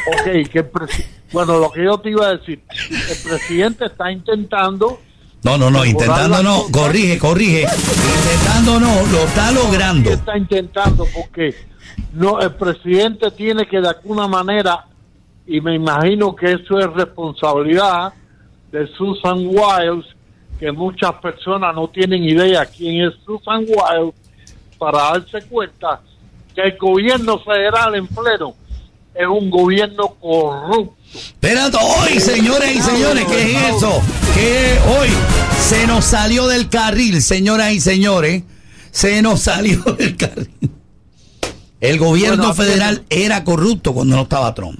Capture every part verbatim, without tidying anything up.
Ok, que el presi- bueno, lo que yo te iba a decir, el presidente está intentando... No, no, no, intentando no, corrige, corrige. Intentando no, lo está logrando. Está intentando porque no, el presidente tiene que de alguna manera, y me imagino que eso es responsabilidad de Susan Wiles, que muchas personas no tienen idea quién es Susan Wiles, para darse cuenta que el gobierno federal en pleno es un gobierno corrupto. Espérate, hoy, señoras y señores, ¿qué es eso? Que hoy se nos salió del carril, señoras y señores, se nos salió del carril. El gobierno Bueno, federal era corrupto cuando no estaba Trump.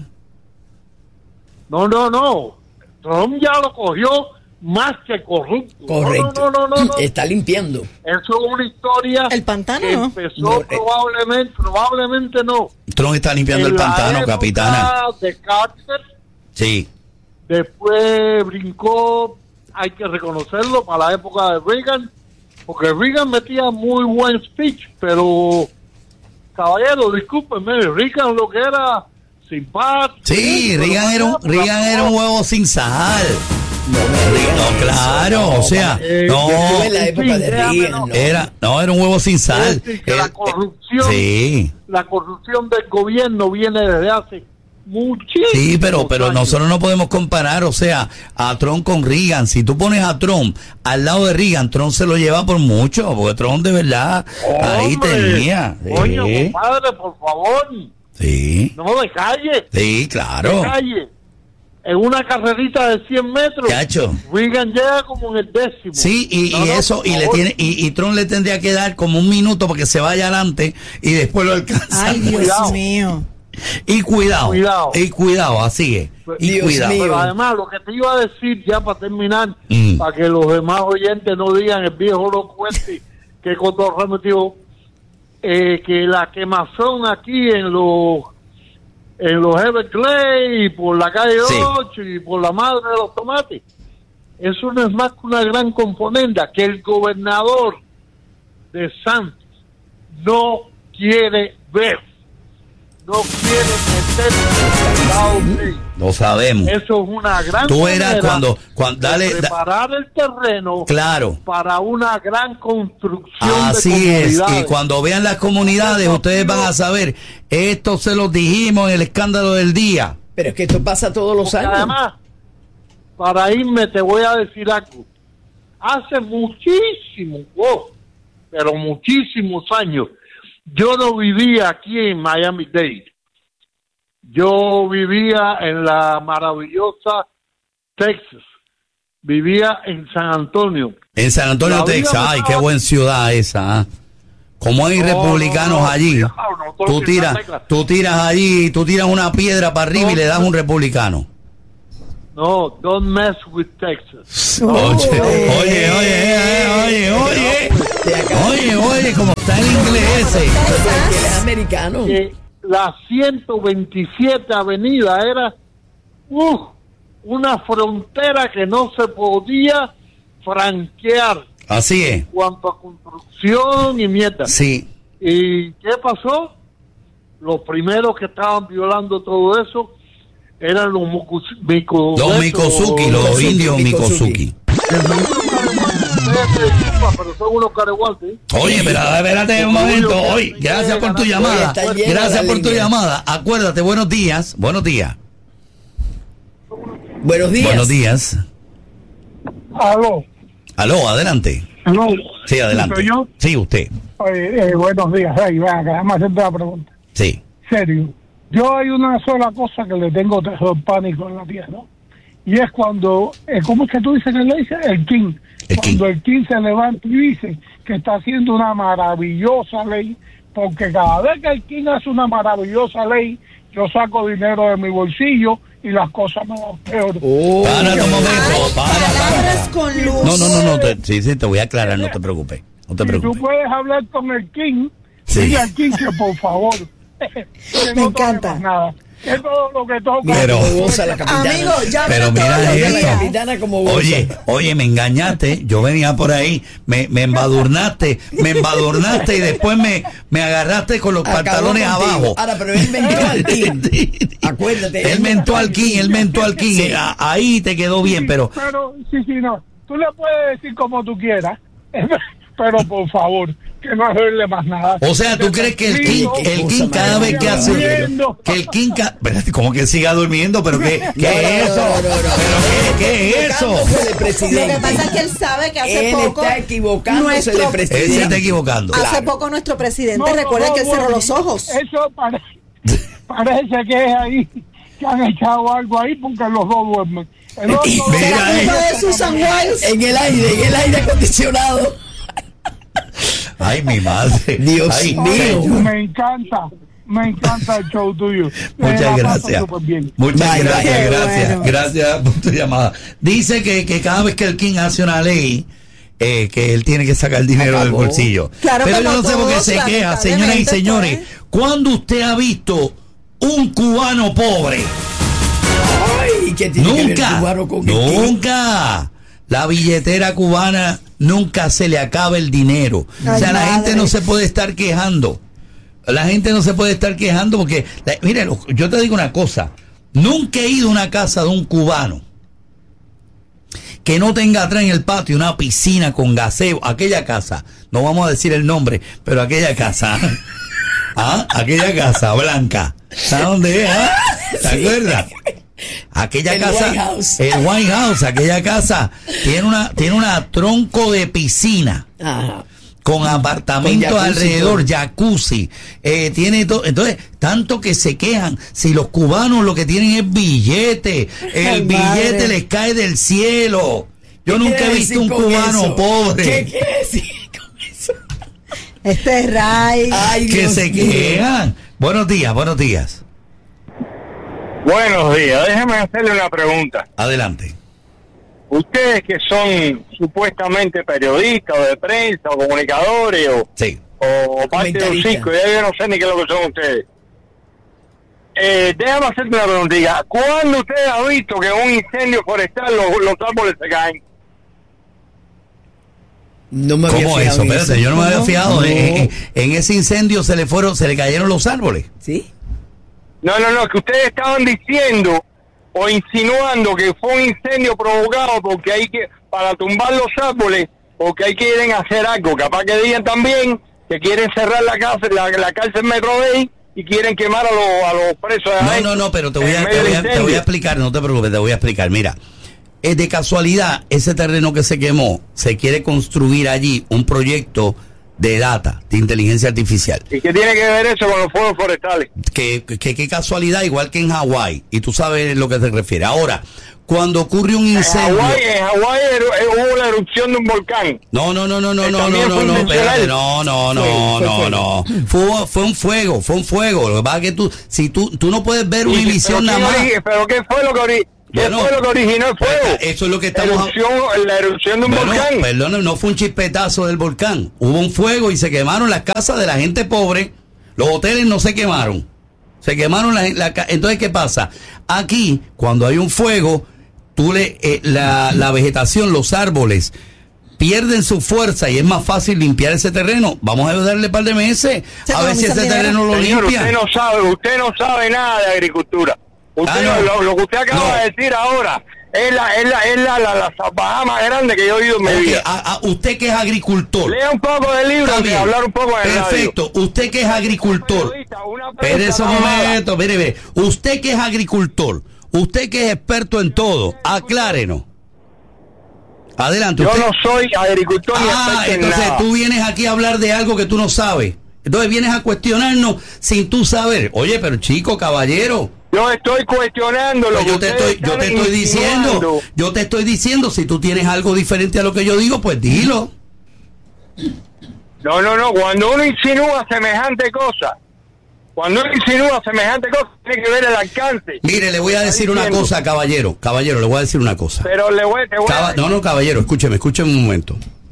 No, no, no. Trump ya lo cogió más que corrupto. Correcto. No, no, no, no, no. Está limpiando. Eso es una historia El pantano, que ¿no? empezó No, eh. probablemente, probablemente no. Trump está limpiando En el la pantano, época capitana. de Carter, Sí. después brincó, hay que reconocerlo, para la época de Reagan, porque Reagan metía muy buen speech, pero, caballero, discúlpenme, Reagan lo que era simpático. Sí, pero Reagan era, un, no, Reagan era un huevo sin sal. No me digan No, eso, claro, no, o sea, eh, no, Yo estuve en la en época fin, de déjame, Reagan, no. no. era, no, era un huevo sin sal. Es decir, que la Él- corrupción, sí. la corrupción del gobierno viene desde hace muchísimo. Sí, pero, pero nosotros no podemos comparar, o sea, a Trump con Reagan. Si tú pones a Trump al lado de Reagan, Trump se lo lleva por mucho, porque Trump de verdad ahí tenía. Coño, Sí, compadre, por favor, sí, no de calle, sí, de claro. calle. En una carrerita de cien metros, Chacho. Reagan llega como en el décimo. Sí, y, No, y no, eso, por y le favor. tiene, y, y Trump le tendría que dar como un minuto para que se vaya adelante y después lo alcanza. Ay, Dios Cuidado. mío. Y cuidado, Cuidado. y cuidado, así es. Y Dios cuidado. mío. Pero además, lo que te iba a decir ya para terminar, Mm. para que los demás oyentes no digan el viejo loco este que cotorra metió, eh, que la quemazón aquí en los en los Everglades y por la calle Sí. ocho y por la madre de los tomates, eso no es más que una gran componente que el gobernador de Santos no quiere ver, no quiere meterse en el Estado Unidos. Lo sabemos. Eso es una gran Tú eras manera cuando, cuando de dale, da- preparar el terreno claro. para una gran construcción Así de es, comunidades. y cuando vean las comunidades, Eso ustedes ha sido- van a saber, esto se los dijimos en el escándalo del día. Pero es que esto pasa todos los Porque años. además, para irme te voy a decir algo. Hace muchísimos, oh, pero muchísimos años, yo no vivía aquí en Miami-Dade. Yo vivía en la maravillosa Texas. Vivía en San Antonio. En San Antonio, La vida Texas, me ay, estaba- qué buen ciudad esa. ¿Ah? Como hay No, republicanos no, no, allí, cuidado, no toques tú tiras, esa tecla. tú tiras allí, tú tiras una piedra para arriba y le das un republicano. No, don't mess with Texas. Oye, oye, oye, oye, oye, oye, Te acabas- oye, oye, como está el inglés ese. Porque él es americano. Que la ciento veintisiete avenida era uh, una frontera que no se podía franquear Así es, en cuanto a construcción y mierda. sí. ¿Y qué pasó? Los primeros que estaban violando todo eso eran los Mukus- Miko- Los esos- Mikosuki, los Mikosuki, indios Mikosuki. Mikosuki. Ustedes me disculpan, pero son unos careguantes. Oye, pero espérate un momento. Oye, gracias por tu llamada. Está llena Gracias la por tu línea. llamada. Acuérdate, buenos días. Buenos días. Buenos días. Buenos días. Aló, Aló, adelante. aló. Sí, adelante. ¿Soy yo? Sí, usted. Oye, eh, buenos días. Hey, venga, que déjame hacerte la pregunta. Sí. Serio. Yo hay una sola cosa que le tengo terror pánico en la tierra, ¿no? Y es cuando, eh, ¿cómo es que tú dices que le dice? El King. El cuando King. el King se levanta y dice que está haciendo una maravillosa ley, porque cada vez que el King hace una maravillosa ley, yo saco dinero de mi bolsillo y las cosas me van peor. Oh, Para un momento. Para, Palabras para. con luz. No, no, no, no. Te, sí, sí, te voy a aclarar, no te preocupes. No te Si tú preocupes. puedes hablar con el King, Sí. dile al King que por favor. que Me no encanta. toque más nada. Es todo lo que toca. Pero- Como goza la capitana. Amigo, ya Pero todos mira los esto. La días. capitana como goza. Oye, oye, me engañaste, yo venía por ahí, me, me embadurnaste, me embadurnaste y después me, me agarraste con los Acabó pantalones contigo. abajo. Ahora, pero él mentó al King. Acuérdate. Él mentó al King, él mentó al King. Sí. A- Ahí te quedó bien, pero Pero, sí, sí, no. Tú le puedes decir como tú quieras, pero por favor, que no hacerle más nada. o sea, ¿tú crees que el King, el King cada vez que hace que el King ca- espérate, como que siga durmiendo, pero qué, qué No, no, es eso? no, no, no. ¿Pero qué, qué es eso? Equivocándose de Lo presidente. que pasa es que él sabe que hace Él poco está equivocándose nuestro- de Él se presidente. está equivocando. hace poco nuestro presidente, No, no, recuerda no, que él cerró bueno, los ojos. Eso pare- parece que es ahí, que han echado algo ahí porque los dos duermen. El otro- Mira, ¿Será eh. culpa de Susan Wiles? En el aire, en el aire acondicionado. Ay, mi madre. Dios Ay, mío. señor. Me encanta, me encanta el show tuyo. Me Muchas la paso gracias. súper bien. Muchas Bye, gracias, bye. Qué gracias. bueno. Gracias por tu llamada. Dice que, que cada vez que el King hace una ley, eh, que él tiene que sacar dinero del Acabó. bolsillo. Claro, Pero yo como no sé por qué todos, se queja, señoras y lamentablemente, señores. pues. ¿Cuándo usted ha visto un cubano pobre? Ay, ¿qué tiene que ver el Nunca. cubano con el King? Nunca. La billetera cubana nunca se le acaba el dinero. o Ay, sea, la gente madre. no se puede estar quejando. La gente no se puede estar quejando porque, la- mire, lo- yo te digo una cosa. Nunca he ido a una casa de un cubano que no tenga atrás en el patio una piscina con gaseo. Aquella casa, no vamos a decir el nombre, pero aquella casa, ¿ah? Aquella casa blanca. ¿Sabes dónde es? ah? ¿Te acuerdas? Aquella El casa, White House. el White House, aquella casa tiene una, tiene una tronco de piscina Ajá. con apartamentos Con jacuzzi, alrededor, todo. jacuzzi, eh, tiene todo, entonces, tanto que se quejan, si los cubanos lo que tienen es billete, el Ay, billete madre. les cae del cielo. Yo ¿Qué nunca quiere he visto decir un con cubano eso? pobre ¿Qué quiere decir con eso? Este es Ray. Ay, que Dios se mío. quejan. Buenos días, buenos días. Buenos días, déjeme hacerle una pregunta. Adelante. Ustedes que son supuestamente periodistas o de prensa o comunicadores o, Sí. o parte de un Comentaristas. circo, ya yo no sé ni qué es lo que son ustedes. Eh, déjame hacerte una preguntita. ¿Cuándo ustedes han visto que en un incendio forestal los, los árboles se caen? No me había ¿Cómo fijado eso? en Espérate, yo no me había No, fijado. no. En, en- en ese incendio se le fueron, se le cayeron los árboles. ¿Sí? No, no, no, que ustedes estaban diciendo o insinuando que fue un incendio provocado porque hay que, para tumbar los árboles, porque hay que ir a hacer algo. Capaz que digan también que quieren cerrar la cárcel, la, la cárcel Metro Bay y quieren quemar a los, a los presos de No, ahí. no, no, pero te voy, en a, medio te, voy del a, te incendio. voy a explicar, no te preocupes, te voy a explicar. Mira, es de casualidad, ese terreno que se quemó, se quiere construir allí un proyecto de data, de inteligencia artificial. ¿Y qué tiene que ver eso con los fuegos forestales? Que, que, que casualidad, igual que en Hawái, y tú sabes lo que se refiere. Ahora, cuando ocurre un En incendio... Hawái, en Hawái eru- eh, hubo la erupción de un volcán. No, no, no, no, no, Que no, no, también no, fue no, intencional. espérate, no, no, no, Fue- fue no, fuego. no. Fue, fue un fuego, fue un fuego. Lo que pasa es que tú, si tú, tú no puedes ver una Y- emisión pero, nada ¿qué más. ori- ¿Pero qué fue lo que, ori- qué Bueno, fue lo que originó el fuego? Eso es lo que estamos... Erupción, la erupción de un Bueno, volcán. perdón, no fue un chispetazo del volcán. Hubo un fuego y se quemaron las casas de la gente pobre. Los hoteles no se quemaron. Se quemaron la, la ca- Entonces, ¿qué pasa? Aquí, cuando hay un fuego, tú le, eh, la, la vegetación, los árboles pierden su fuerza y es más fácil limpiar ese terreno. Vamos a darle un par de meses Se a ver si economiza ese dinero. terreno lo Señor, usted limpia. no sabe, usted no sabe nada de agricultura. Usted Ah, no. lo, lo que usted acaba No. de decir ahora es la es la es la, la, la salvajada más grande que yo he oído en mi Ok, vida. a- a usted que es agricultor. Lea un poco del libro Está antes de bien. hablar un poco en el radio. Perfecto. Usted que es agricultor. Periodista, una Espere prensa un lavada. momento, mire, mire. Usted que es agricultor, usted que es experto en todo, aclárenos. Adelante. Yo usted- no soy agricultor ni Ah, experto en entonces nada. tú vienes aquí a hablar de algo que tú no sabes. Entonces vienes a cuestionarnos sin tú saber. Oye, pero chico, caballero. Yo estoy cuestionando lo Pues que yo te ustedes estoy, yo están te estoy diciendo, insinuando. yo te estoy diciendo, si tú tienes algo diferente a lo que yo digo, pues dilo. No, no, no. Cuando uno insinúa semejante cosa, cuando uno insinúa semejante cosa, tiene que ver el alcance. Mire, le voy a decir una diciendo. cosa, caballero. Caballero, le voy a decir una cosa. Pero le voy, te voy Caba- a... no, no, caballero, escúcheme, escúcheme un momento.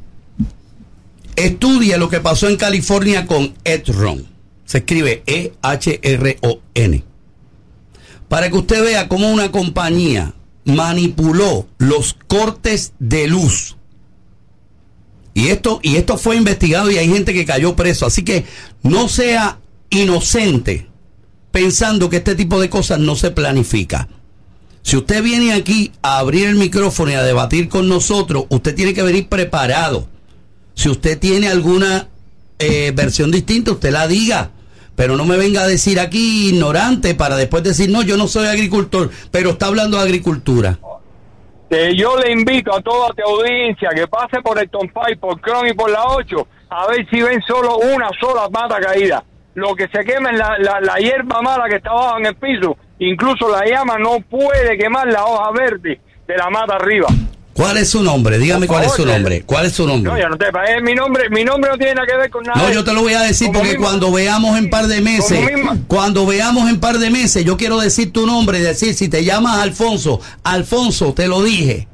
Estudia lo que pasó en California con Enron. Se escribe E H R O N. para que usted vea cómo una compañía manipuló los cortes de luz. Y esto, y esto fue investigado y hay gente que cayó preso. Así que no sea inocente pensando que este tipo de cosas no se planifica. Si usted viene aquí a abrir el micrófono y a debatir con nosotros, usted tiene que venir preparado. Si usted tiene alguna eh, versión distinta, usted la diga. Pero no me venga a decir aquí ignorante para después decir, no, yo no soy agricultor, pero está hablando de agricultura. Que yo le invito a toda tu audiencia que pase por el Tonpay, por Cron y por la ocho, a ver si ven solo una sola mata caída. Lo que se quema es la, la, la hierba mala que está abajo en el piso. Incluso la llama no puede quemar la hoja verde de la mata arriba. ¿Cuál es su nombre? Dígame Por cuál favor, es su nombre. ¿Cuál es su nombre? No, yo no te eh, mi nombre, mi nombre no tiene nada que ver con nada. No, yo te lo voy a decir Como porque mismo- cuando veamos en par de meses, como mismo- cuando veamos en par de meses, yo quiero decir tu nombre y decir, si te llamas Alfonso, Alfonso, te lo dije.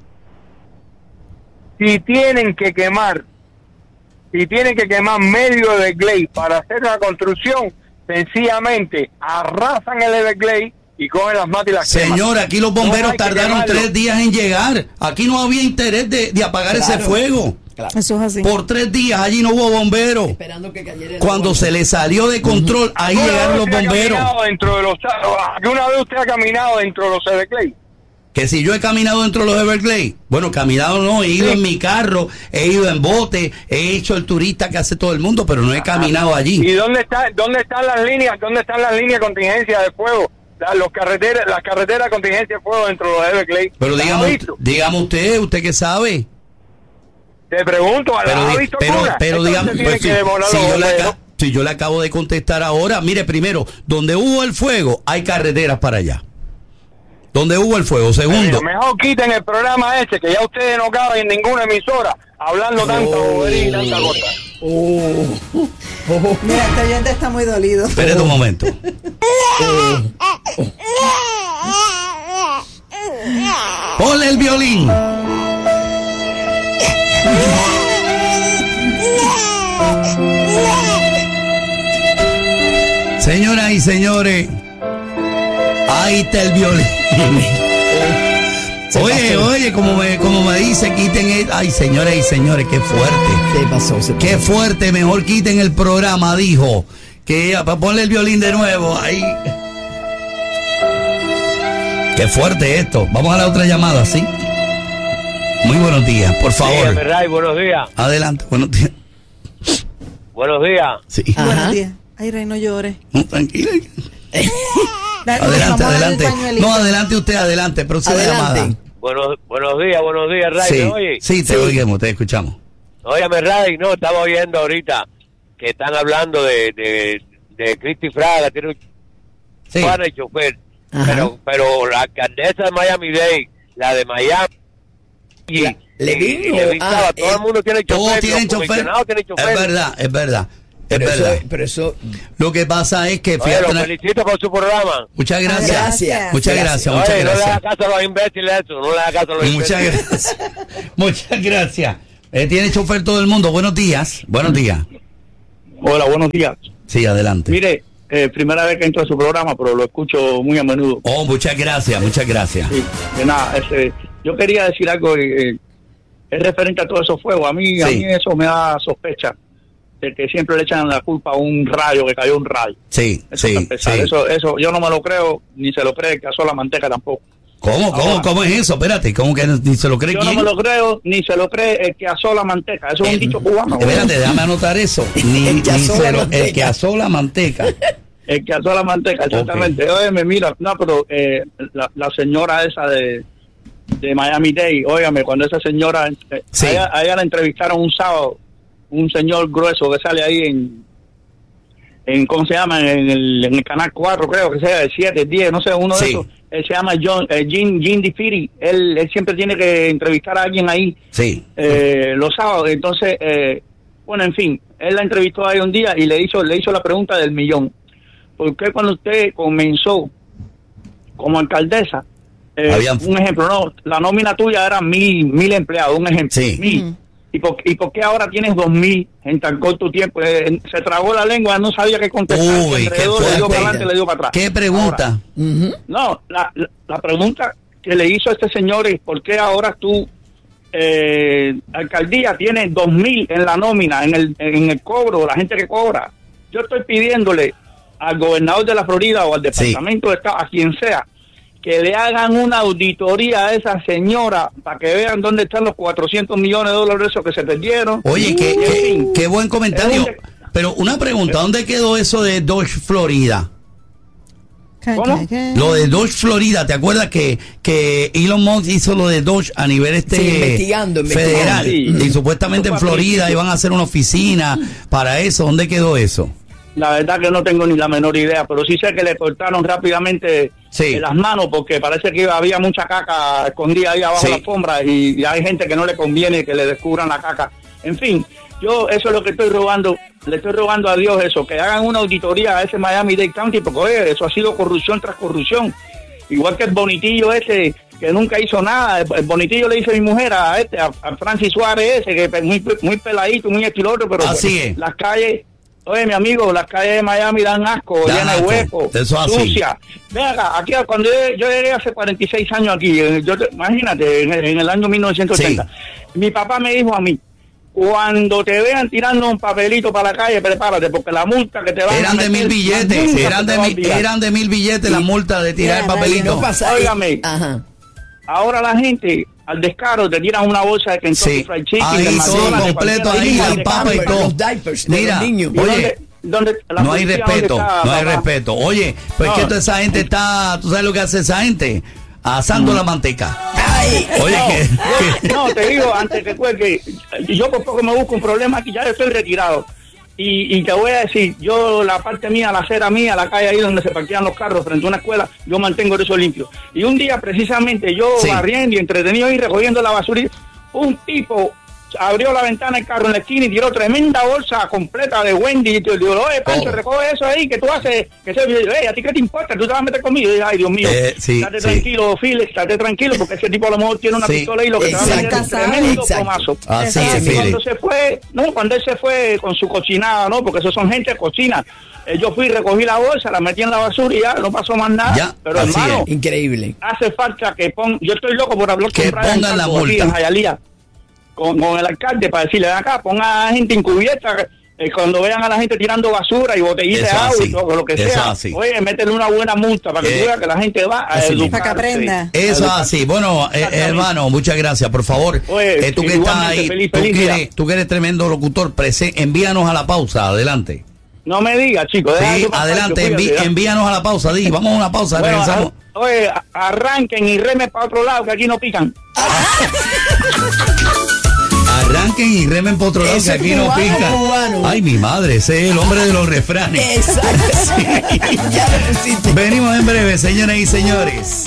Si tienen que quemar, si tienen que quemar medio Everglades para hacer la construcción, sencillamente arrasan el Everglades y cogen las matas y las queman. Señor, aquí los No bomberos hay que tardaron quemarlo. tres días en llegar. Aquí no había interés de, de apagar ese Claro. fuego. Claro. Eso es así. Por tres días allí no hubo bomberos. Esperando que cayera el Cuando agua. se le salió de control, ahí ¿Alguna llegaron vez los usted ha bomberos. caminado dentro de los ¿Alguna vez usted ha caminado dentro de los Everglades? Que si yo he caminado dentro de los Everglades, bueno, caminado no, he ido Sí. en mi carro, he ido en bote, he hecho el turista que hace todo el mundo, pero no he caminado allí. ¿Y dónde está, dónde están las líneas, dónde están las líneas de contingencia de fuego? La- los carreteras, las carreteras de contingencia de fuego dentro de los Everglades. Pero ¿Las ha dígame, visto? dígame usted, usted que sabe. Te pregunto, ¿las Pero, ha di- visto pero, alguna? pero Entonces dígame, tiene pues, que si, demorar si los yo le bomberos. aca- si yo le acabo de contestar ahora, mire, primero, donde hubo el fuego, hay carreteras para allá. Donde hubo el fuego, segundo. Mira, mejor quiten el programa ese, que ya ustedes no caben en ninguna emisora hablando tanta bobería y tanta cosa. Oh, oh, Mira, este oyente está muy dolido. Espérate un momento. Ponle el violín. Señoras y señores, ahí está el violín. Se Oye, pasó. oye, como me, como me dice, quiten el... Ay, señoras y señores, qué fuerte. Se pasó, se pasó. Qué fuerte, mejor quiten el programa, dijo. Que para ponle el violín de nuevo, ahí. Qué fuerte esto. Vamos a la otra llamada, ¿sí? Muy buenos días, por favor. Dígame, Ray, buenos días. Adelante, buenos días. Buenos días. Sí. Ajá. Buenos días. Ay, Rey, no llores. No, tranquila. Dale, Adelante, vamos a darle el adelante. pañuelito. No, adelante usted, adelante. Próxima Adelante. llamada. Buenos, buenos días, buenos días, Ray. Sí, ¿Me oye? sí, te Sí. oímos, te escuchamos. Óyame, Ray, no, estaba oyendo ahorita que están hablando de, de, de Cristi Fraga, tiene un Sí. pana y chofer. Ajá. Pero, pero la alcaldesa de Miami-Dade, la de Miami, y, La- Levin, y- y Levin ah, Saba, todo eh, el mundo tiene chofer. Todos tienen los chofer. comisionados tienen chofer. Es verdad, es verdad. Es Pero verdad. eso, pero eso, Lo que pasa es que, Oye, fíjate, los felicito por su programa. muchas gracias. Gracias. Muchas gracias, muchas Oye, no le gracias. hagas caso a los imbéciles eso, no le hagas caso a los Muchas imbéciles. gracias. Muchas gracias. Eh, tiene chofer todo el mundo. Buenos días. Buenos días. Hola, buenos días. Sí, adelante. Mire, eh, primera vez que entro a su programa, pero lo escucho muy a menudo. Oh, muchas gracias, muchas gracias. Sí, de nada, este, yo quería decir algo eh, es referente a todo esos fuegos. A mí, a Sí. mí eso me da sospecha de que siempre le echan la culpa a un rayo, que cayó un rayo. Sí, Eso, sí, para empezar. sí. eso, eso yo no me lo creo, ni se lo cree que asó la manteca tampoco. ¿Cómo, cómo, Ahora. cómo es eso? Espérate, ¿cómo que ni se lo cree Yo quién? no me lo creo, ni se lo cree el que asó la manteca. Eso es un El- dicho cubano. Espérate, déjame anotar eso. Ni, El que ni asó se la lo- manteca. el que asó la manteca. El que asó la manteca, exactamente. Oye, me mira, no, pero eh, la, la señora esa de, de Miami-Dade, óigame, cuando esa señora, eh, Sí. a, ella, a ella la entrevistaron un sábado, un señor grueso que sale ahí en, en ¿cómo se llama? En el, en el canal cuatro, creo que sea, el siete, el diez, no sé, uno Sí. de esos. Él se llama John, eh, Jim, Jim DiFiri. Él, él siempre tiene que entrevistar a alguien ahí Sí. eh, los sábados. Entonces, eh, bueno, en fin, él la entrevistó ahí un día y le hizo le hizo la pregunta del millón. ¿Por qué cuando usted comenzó como alcaldesa, eh, Habían- un ejemplo, no, la nómina tuya era mil mil empleados, un ejemplo, Sí. mil. Ujú. ¿Y por, ¿Y por qué ahora tienes dos mil en tan corto tiempo? Eh, se tragó la lengua, no sabía qué contestar. Uy, qué enredó, le dio fuerte. para adelante, le dio para atrás. ¿Qué pregunta? Ahora, Ujú. no, la, la, la pregunta que le hizo a este señor es ¿por qué ahora tú, eh, alcaldía, tiene dos mil en la nómina, en el, en el cobro, la gente que cobra? Yo estoy pidiéndole al gobernador de la Florida o al departamento de Estado, a quien sea, que le hagan una auditoría a esa señora para que vean dónde están los cuatrocientos millones de dólares esos que se perdieron. Oye, qué, Y, en qué, fin, qué buen comentario. es un de- Pero una pregunta, ¿dónde quedó eso de Dodge Florida? ¿Cómo? Lo de Dodge Florida, ¿te acuerdas que, que Elon Musk hizo lo de Dodge a nivel este Sí, investigando, investigando. federal? Sí. Y supuestamente en Eso fue a Florida principio. iban a hacer una oficina para eso. ¿Dónde quedó eso? La verdad que no tengo ni la menor idea, pero sí sé que le cortaron rápidamente Sí. eh, las manos porque parece que había mucha caca escondida ahí abajo Sí. de la alfombra y, y hay gente que no le conviene que le descubran la caca. En fin, yo eso es lo que estoy rogando, le estoy rogando a Dios eso, que hagan una auditoría a ese Miami-Dade County porque oye, eso ha sido corrupción tras corrupción. Igual que el bonitillo ese que nunca hizo nada, el, el bonitillo le dice a mi mujer a este, a, a Francis Suárez ese, que es muy, muy peladito, muy estiloso, pero Así es. las calles... Oye, mi amigo, las calles de Miami dan asco, Dan llenas de asco. huecos, Eso es así. sucia. Ven acá, aquí cuando yo, yo llegué hace cuarenta y seis años aquí, eh, yo te- imagínate, en el, en el año mil novecientos ochenta, mi papá me dijo a mí, cuando te vean tirando un papelito para la calle, prepárate, porque la multa que te van a Eran de meter, mil billetes, nunca eran se de te va a mil, olvidar. eran de mil billetes la multa de tirar el Ya, papelito. No pasa. Óigame. Ajá. Ahora la gente, al descaro, te tiran una bolsa de Kentucky Sí, Fried Chicken, ahí de todo McDonald's, de completo, cualquier ahí tienda hay de papa y Campbell. todo. Los diapers de Mira, los niños. ¿Y oye, dónde- dónde- la no hay policía dónde respeto, está, no hay papá? respeto. Oye, pues No. que toda esa gente está, ¿tú sabes lo que hace esa gente? Asando la manteca. Ay, Oye, no, que, yo- que- no, te digo, antes que cuelgue, yo por poco me busco un problema aquí, ya estoy retirado. Y, y te voy a decir, yo la parte mía, la acera mía, la calle ahí donde se parquean los carros frente a una escuela, yo mantengo eso limpio. Y un día precisamente yo Sí. barriendo y entretenido y recogiendo la basura, y un tipo abrió la ventana del carro en la esquina y tiró tremenda bolsa completa de Wendy. Y yo le digo, oye, Pancho, Oh. recoge eso ahí, que tú haces, que se, hey, ¿a ti qué te importa? ¿Tú te vas a meter conmigo? Y yo, ay, Dios mío, Eh, sí, estate sí. tranquilo, Felix, estate tranquilo, porque ese tipo a lo mejor tiene una Sí. pistola y lo que te va a meter es un Exacto. tremendo Exacto. plomazo. Así Exacto. es, Y cuando Philip. se fue, no, cuando él se fue con su cochinada, ¿no? Porque esos son gente cochina. Eh, yo fui, recogí la bolsa, la metí en la basura y ya, no pasó más nada. Ya, Pero así hermano, es. increíble. hace falta que pongan, yo estoy loco por hablar Que con Brian pongan la Campos aquí multa. en Hialeah, con, con el alcalde para decirle, ven acá, ponga a gente encubierta, eh, cuando vean a la gente tirando basura y botellitas de Eso agua así. y todo lo que Eso sea. así. Oye, métele una buena multa para que Eh, tú veas que la gente va a así mismo. educarse. Para que aprenda. Eso es así. Bueno, eh, Exactamente. hermano, muchas gracias. Por favor, Oye, eh, tú que estás igualmente, ahí, feliz, tú, feliz que día. eres, tú que eres tremendo locutor, prese- envíanos a la pausa. Adelante. No me digas, chicos. deja Sí, eso para adelante, Pancho, envi- cuídate, ¿eh? envíanos a la pausa. Di, vamos a una pausa, Bueno, regresamos. a- oye, a- arranquen y remen para otro lado, que aquí no pican. Arranquen y remen por otro lado, Ese que aquí es no cubano, pica. cubano. Ay, mi madre, ese es el hombre de los refranes. Exacto. Ya lo pusiste. Venimos en breve, señoras y señores.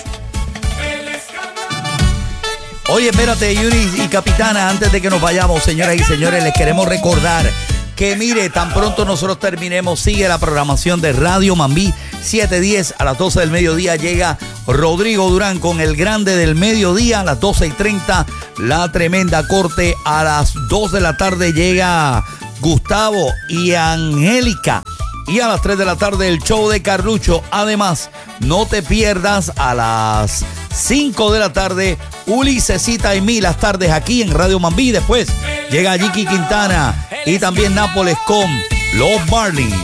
Oye, espérate, Yuri y Capitana, antes de que nos vayamos, señoras y señores, les queremos recordar que, mire, tan pronto nosotros terminemos, sigue la programación de Radio Mambí, siete diez a las doce del mediodía llega Rodrigo Durán con el grande del mediodía, a las doce y treinta, la tremenda corte, a las dos de la tarde llega Gustavo y Angélica. Y a las tres de la tarde el show de Carlucho. Además, no te pierdas a las cinco de la tarde Ulicesita y mí las tardes aquí en Radio Mambí. Después llega Jiki Quintana y también Nápoles con Los Marlins.